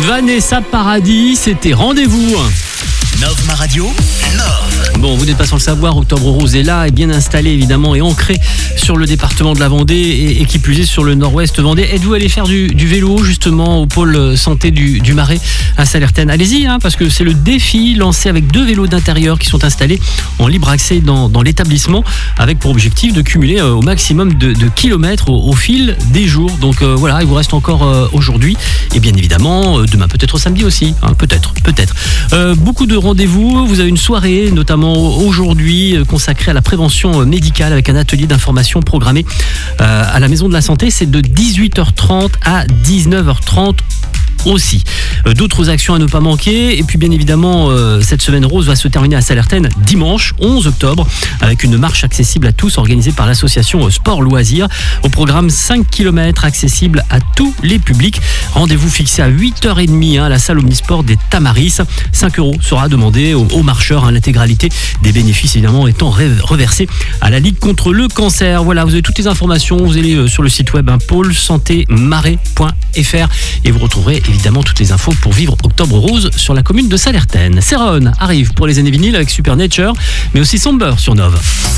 Vanessa Paradis, c'était Rendez-vous. Nove Ma Radio, Nove. Bon, vous n'êtes pas sans le savoir, Octobre Rose est là, est bien installé évidemment et ancré sur le département de la Vendée et qui plus est sur le nord-ouest Vendée. Êtes-vous allé faire du vélo justement au pôle santé du Marais à Sallertaine? Allez-y, parce que c'est le défi lancé avec 2 vélos d'intérieur qui sont installés en libre accès dans l'établissement avec pour objectif de cumuler au maximum de kilomètres au fil des jours. Donc voilà, il vous reste encore aujourd'hui et bien évidemment demain, peut-être samedi aussi, peut-être. Beaucoup de rendez-vous, vous avez une soirée notamment aujourd'hui consacrée à la prévention médicale avec un atelier d'information programmé à la Maison de la Santé. C'est de 18h30 à 19h30 aussi. D'autres actions à ne pas manquer et puis bien évidemment cette semaine rose va se terminer à Sallertaine dimanche 11 octobre avec une marche accessible à tous organisée par l'association Sport Loisirs. Au programme 5 km accessible à tous les publics. Rendez-vous fixé à 8h30 à la salle Omnisport des Tamaris. 5 € sera demandé aux marcheurs, l'intégralité des bénéfices évidemment étant reversés à la Ligue contre le cancer. Voilà, vous avez toutes les informations, vous allez sur le site web pôle-santé-marais.fr et vous retrouverez évidemment toutes les infos pour vivre Octobre Rose sur la commune de Sallertaine. Céron arrive pour les années vinyles avec Supernature, mais aussi Somber sur Nove.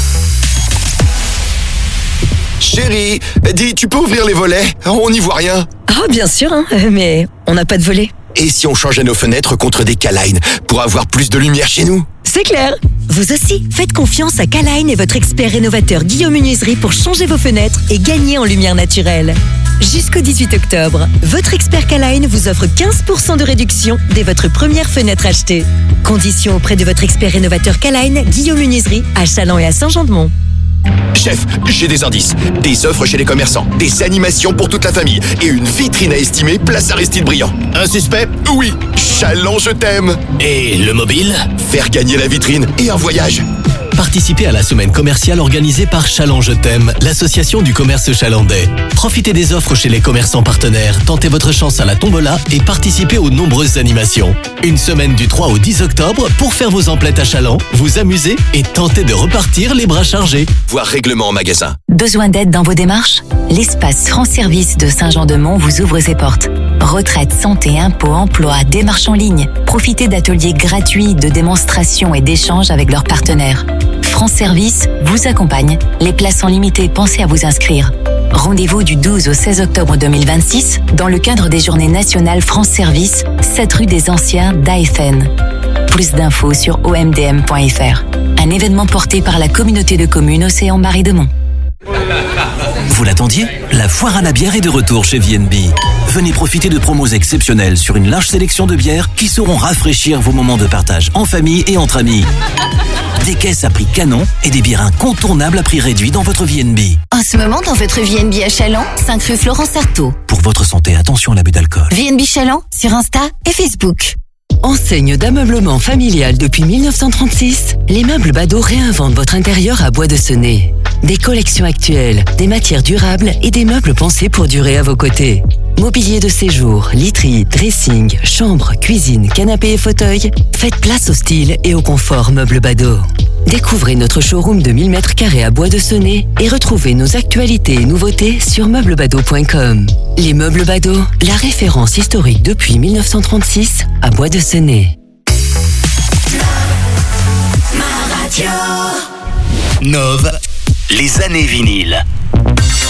Chérie, dis, tu peux ouvrir les volets? On n'y voit rien. Ah, bien sûr, mais on n'a pas de volet. Et si on changeait nos fenêtres contre des K-Line pour avoir plus de lumière chez nous? C'est clair. Vous aussi, faites confiance à K-Line et votre expert rénovateur Guillaume Menuiserie pour changer vos fenêtres et gagner en lumière naturelle. Jusqu'au 18 octobre, votre expert K-Line vous offre 15% de réduction dès votre première fenêtre achetée. Conditions auprès de votre expert rénovateur K-Line, Guillaume Menuiserie, à Châlons et à Saint-Jean-de-Mont. Chef, j'ai des indices, des offres chez les commerçants, des animations pour toute la famille et une vitrine à estimer place Aristide Briand. Un suspect? Oui, Châlons, je t'aime. Et le mobile? Faire gagner la vitrine et un voyage. Participez à la semaine commerciale organisée par Châlons Je t'aime, l'association du commerce chalandais. Profitez des offres chez les commerçants partenaires, tentez votre chance à la tombola et participez aux nombreuses animations. Une semaine du 3 au 10 octobre pour faire vos emplettes à Châlons, vous amuser et tenter de repartir les bras chargés. Voir règlement en magasin. Besoin d'aide dans vos démarches? L'espace France Service de Saint-Jean-de-Mont vous ouvre ses portes. Retraite, santé, impôts, emploi, démarches en ligne. Profitez d'ateliers gratuits de démonstration et d'échanges avec leurs partenaires. France Service vous accompagne. Les places sont limitées, pensez à vous inscrire. Rendez-vous du 12 au 16 octobre 2026 dans le cadre des Journées nationales France Service, 7 rue des Anciens d'AFN. Plus d'infos sur omdm.fr. Un événement porté par la communauté de communes Océan Marais-de-Mont. Vous l'attendiez? La foire à la bière est de retour chez VNB. Venez profiter de promos exceptionnelles sur une large sélection de bières qui sauront rafraîchir vos moments de partage en famille et entre amis. Des caisses à prix canon et des bières incontournables à prix réduit dans votre VNB. En ce moment, dans votre VNB à Châlons, 5 rue Florence Artaud. Pour votre santé, attention à l'abus d'alcool. VNB Châlons sur Insta et Facebook. Enseigne d'ameublement familial depuis 1936, les meubles Bado réinventent votre intérieur à Bois de Senez. Des collections actuelles, des matières durables et des meubles pensés pour durer à vos côtés. Mobilier de séjour, literie, dressing, chambre, cuisine, canapé et fauteuil, faites place au style et au confort meubles Bado. Découvrez notre showroom de 1000 m² à Bois de Senez et retrouvez nos actualités et nouveautés sur meublesbado.com. Les meubles Bado, la référence historique depuis 1936 à Bois de Senez. Nove, les années vinyles.